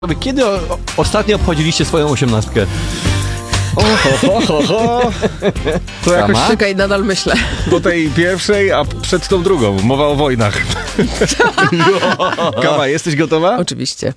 Kiedy ostatnio obchodziliście swoją 18? To jakoś Czekaj, nadal myślę. po tej pierwszej, a przed tą drugą. Mowa o wojnach. Kawa, jesteś gotowa? Oczywiście.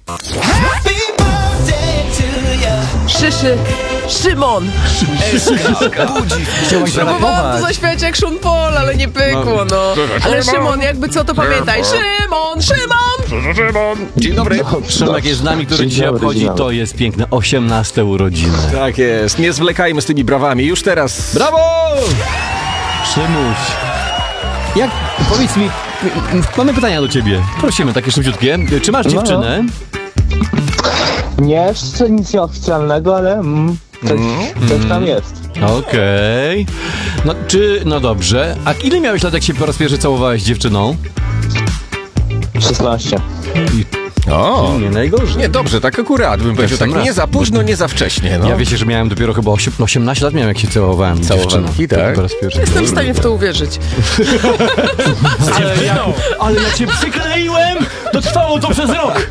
Szyszy. Szymon. Chciałaś Próbowałam to zaśpiewać jak Sean Paul, ale nie pykło, no. Ale Szymon, jakby co, to pamiętaj. Szymon! Dzień dobry. Szymek jest z nami, który dzisiaj obchodzi, to jest piękne 18 urodziny. Tak jest. Nie zwlekajmy z tymi brawami. Już teraz. Brawo! Szymuś. Powiedz mi, mamy pytania do ciebie. Prosimy, takie szybciutkie. Czy masz dziewczynę? Nie, jeszcze nic nieoficjalnego, ale coś tam jest. Okej. No dobrze. A ile miałeś lat, jak się po raz pierwszy całowałeś z dziewczyną? 16. O! Nie najgorzej. Nie, dobrze, tak akurat bym powiedział. sam Tak raz. nie za późno, nie za wcześnie. No. Ja wiecie, że miałem dopiero chyba 18 lat miałem, jak się całowałem z dziewczyną. tak? Po raz pierwszy. Jestem w stanie w to uwierzyć. Ale ja cię przykleiłem! To trwało to przez rok!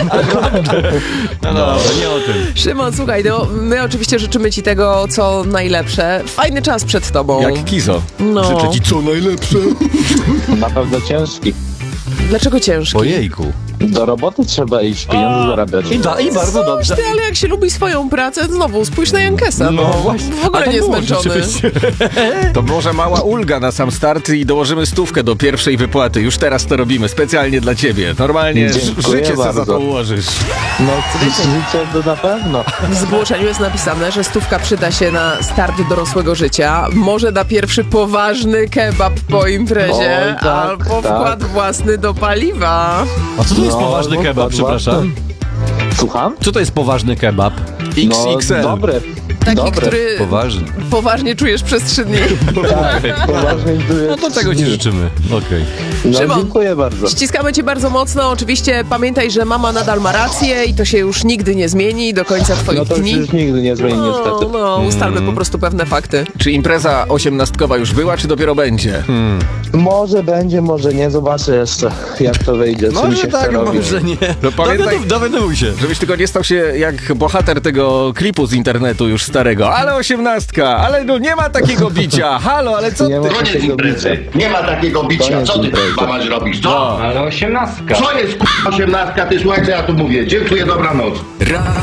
No dobra, nie o tym. Szymon, słuchaj, no, my oczywiście życzymy ci tego, co najlepsze. Fajny czas przed tobą. Jak Kizo. No. Życzę ci co najlepsze. Na pewno ciężki. Dlaczego ciężki? Ojejku. Do roboty trzeba iść, pieniądze zarabiać. I bardzo dobrze. Ty, ale jak się lubi swoją pracę, znowu spójrz na Jankesa. No właśnie. W ogóle A tak nie było zmęczony. rzeczywiście. To może mała ulga na sam start i dołożymy 100 do pierwszej wypłaty. Już teraz to robimy specjalnie dla ciebie. Normalnie Dziękuję życie sobie za bardzo. to ułożysz. No, życie to na pewno. W zgłoszeniu jest napisane, że 100 przyda się na start dorosłego życia. Może na pierwszy poważny kebab po imprezie, Oj, tak, albo tak. wkład własny do paliwa. A co to jest No, poważny no, kebab, tak, przepraszam? Słucham? Co to jest poważny kebab? XXL. No, dobry. Taki, Dobry. który Poważny. poważnie czujesz przez 3 dni. Tak, poważnie No to tego ci życzymy. Okej. No, Szymon. dziękuję bardzo. Ściskamy cię bardzo mocno. Oczywiście pamiętaj, że mama nadal ma rację i to się już nigdy nie zmieni do końca twoich No to dni. już nigdy nie zmieni niestety. No, ustalmy po prostu pewne fakty. Czy impreza 18 już była, czy dopiero będzie? Może będzie, może nie. Zobaczę jeszcze, jak to wyjdzie. Co mi się chce robić. może nie. No pamiętaj, Dowiaduj się. żebyś tylko nie stał się jak bohater tego klipu z internetu już starego. Ale 18, ale no nie ma takiego bicia. Halo, ale co Nie ty? ma Koniec takiego imprezy. bicia. Nie ma takiego bicia. Koniec Co ty imprezy. k***a masz robić? Co? Ale 18. Co jest k***a 18? Ty słuchaj, co ja tu mówię. Dziękuję, dobranoc.